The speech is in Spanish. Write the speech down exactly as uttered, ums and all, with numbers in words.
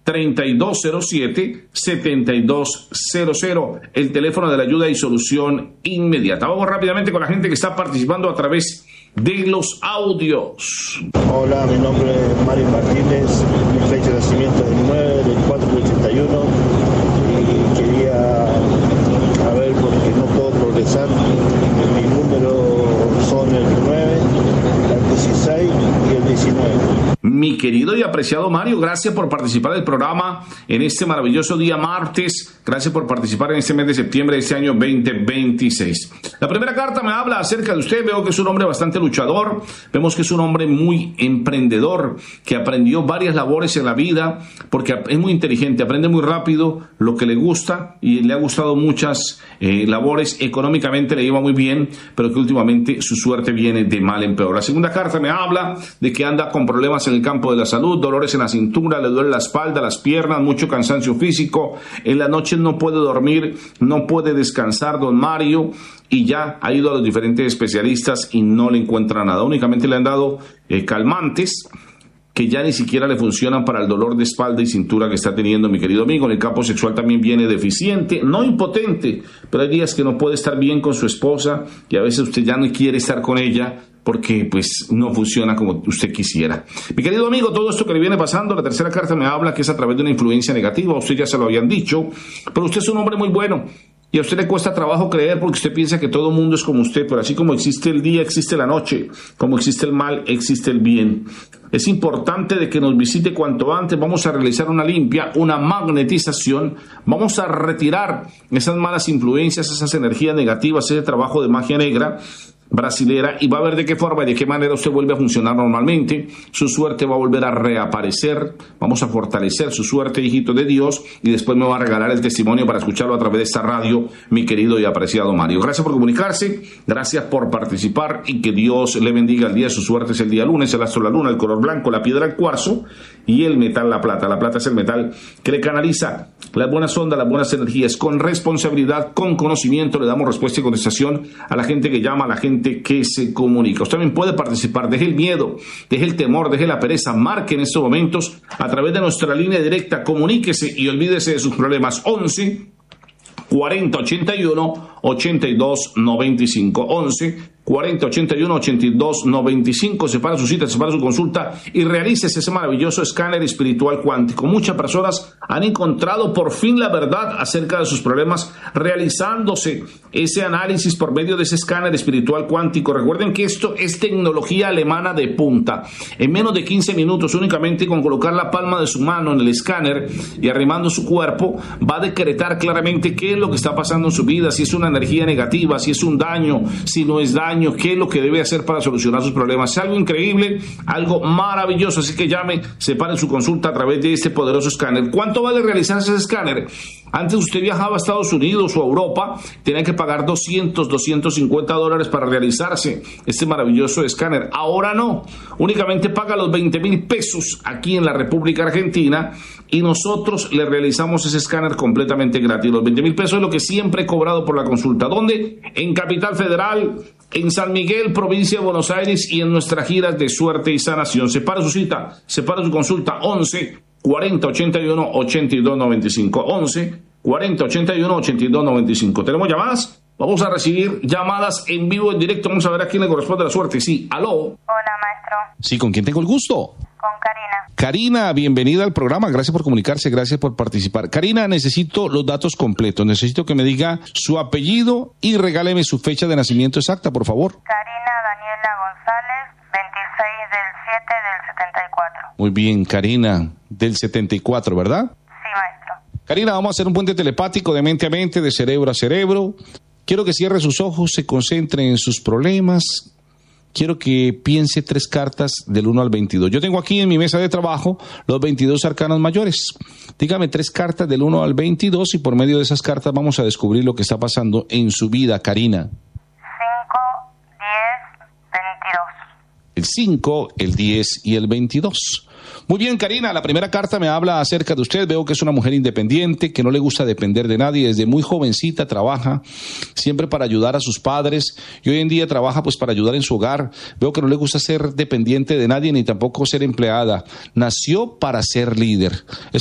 treinta y dos cero siete, setenta y dos cero cero, el teléfono de la ayuda y solución inmediata. Vamos rápidamente con la gente que está participando a través de los audios. Hola, mi nombre es Mario Martínez, mi fecha de nacimiento es el nueve del cuatro del ochenta y uno y quería a ver porque no puedo progresar. Mi número son el nueve, el dieciséis y el diecinueve. Mi querido y apreciado Mario, gracias por participar del programa en este maravilloso día martes. Gracias por participar en este mes de septiembre de este año veinte veintiséis. La primera carta me habla acerca de usted. Veo que es un hombre bastante luchador. Vemos que es un hombre muy emprendedor, que aprendió varias labores en la vida, porque es muy inteligente, aprende muy rápido lo que le gusta y le ha gustado muchas eh, labores. Económicamente le iba muy bien, pero que últimamente su suerte viene de mal en peor. La segunda carta me habla de que anda con problemas en el campo de la salud, dolores en la cintura, le duele la espalda, las piernas, mucho cansancio físico. En la noche no puede dormir, no puede descansar, don Mario, y ya ha ido a los diferentes especialistas y no le encuentra nada. Únicamente le han dado eh, calmantes que ya ni siquiera le funcionan para el dolor de espalda y cintura que está teniendo mi querido amigo. En el campo sexual también viene deficiente, no impotente, pero hay días que no puede estar bien con su esposa y a veces usted ya no quiere estar con ella porque pues no funciona como usted quisiera. Mi querido amigo, todo esto que le viene pasando, la tercera carta me habla que es a través de una influencia negativa. A usted ya se lo habían dicho, pero usted es un hombre muy bueno. Y a usted le cuesta trabajo creer porque usted piensa que todo el mundo es como usted, pero así como existe el día, existe la noche, como existe el mal, existe el bien. Es importante de que nos visite cuanto antes. Vamos a realizar una limpia, una magnetización, vamos a retirar esas malas influencias, esas energías negativas, ese trabajo de magia negra brasilera, y va a ver de qué forma y de qué manera usted vuelve a funcionar normalmente. Su suerte va a volver a reaparecer. Vamos a fortalecer su suerte, hijito de Dios, y después me va a regalar el testimonio para escucharlo a través de esta radio, mi querido y apreciado Mario. Gracias por comunicarse, gracias por participar y que Dios le bendiga. El día de su suerte es el día lunes, el astro la luna, el color blanco, la piedra el cuarzo y el metal la plata. La plata es el metal que le canaliza las buenas ondas, las buenas energías. Con responsabilidad, con conocimiento le damos respuesta y contestación a la gente que llama, a la gente que se comunica. Usted también puede participar. Deje el miedo, deje el temor, deje la pereza. Marque en estos momentos a través de nuestra línea directa. Comuníquese y olvídese de sus problemas. once cuarenta ochenta y uno ochenta y dos noventa y cinco. once cuarenta ochenta y uno ochenta y dos noventa y cinco. Separa su cita, separa su consulta y realícese ese maravilloso escáner espiritual cuántico. Muchas personas han encontrado por fin la verdad acerca de sus problemas realizándose ese análisis por medio de ese escáner espiritual cuántico. Recuerden que esto es tecnología alemana de punta. En menos de quince minutos, únicamente con colocar la palma de su mano en el escáner y arrimando su cuerpo, va a decretar claramente qué es lo que está pasando en su vida, si es una energía negativa, si es un daño, si no es daño, qué es lo que debe hacer para solucionar sus problemas. Es algo increíble, algo maravilloso, así que llame, separe su consulta a través de este poderoso escáner. ¿Cuánto vale realizarse ese escáner? Antes usted viajaba a Estados Unidos o a Europa, tenía que pagar doscientos, doscientos cincuenta dólares para realizarse este maravilloso escáner. Ahora no, únicamente paga los veinte mil pesos aquí en la República Argentina y nosotros le realizamos ese escáner completamente gratis. Los veinte mil pesos es lo que siempre he cobrado por la consulta. ¿Dónde? En Capital Federal, en San Miguel, provincia de Buenos Aires, y en nuestras giras de suerte y sanación. Separa su cita, separa su consulta. once cuarenta ochenta y uno ochenta y dos noventa y cinco. once cuarenta ochenta y uno ochenta y dos noventa y cinco. ¿Tenemos llamadas? Vamos a recibir llamadas en vivo, en directo. Vamos a ver a quién le corresponde la suerte. Sí, aló. Hola, maestro. Sí, ¿con quién tengo el gusto? Con Karina. Karina, bienvenida al programa. Gracias por comunicarse, gracias por participar. Karina, necesito los datos completos. Necesito que me diga su apellido y regáleme su fecha de nacimiento exacta, por favor. Karina Daniela González, veintiséis del siete del setenta y cuatro. Muy bien, Karina, del setenta y cuatro, ¿verdad? Sí, maestro. Karina, vamos a hacer un puente telepático de mente a mente, de cerebro a cerebro. Quiero que cierre sus ojos, se concentre en sus problemas. Quiero que piense tres cartas del uno al veintidós. Yo tengo aquí en mi mesa de trabajo los veintidós arcanos mayores. Dígame tres cartas del uno al veintidós y por medio de esas cartas vamos a descubrir lo que está pasando en su vida, Karina. cinco, diez, veintidós. El cinco, el diez y el veintidós. Muy bien, Karina, la primera carta me habla acerca de usted. Veo que es una mujer independiente, que no le gusta depender de nadie. Desde muy jovencita trabaja siempre para ayudar a sus padres y hoy en día trabaja pues para ayudar en su hogar. Veo que no le gusta ser dependiente de nadie ni tampoco ser empleada. Nació para ser líder.